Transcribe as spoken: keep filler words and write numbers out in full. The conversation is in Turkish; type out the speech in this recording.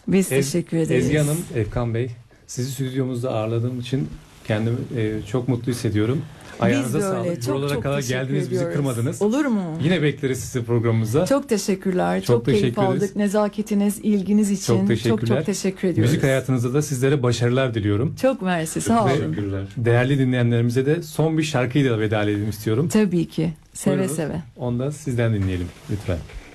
Biz Ez, teşekkür ederiz. Ezgi Hanım, Efkan Bey, sizi stüdyomuzda ağırladığım için kendimi e, çok mutlu hissediyorum. Ayağınıza Biz böyle sağlık. çok Buralara çok kadar teşekkür geldiniz, bizi ediyoruz. kırmadınız. Olur mu? Yine bekleriz sizi programımıza. Çok teşekkürler. Çok, Çok keyif teşekkür ederiz. aldık. Nezaketiniz, ilginiz için Çok teşekkürler. çok çok teşekkür ediyoruz. Müzik hayatınızda da sizlere başarılar diliyorum. Çok mersi. Sağ Ve olun. değerli dinleyenlerimize de son bir şarkıyla veda edelim istiyorum. Tabii ki. Seve Buyurunuz. seve. Onu da sizden dinleyelim lütfen.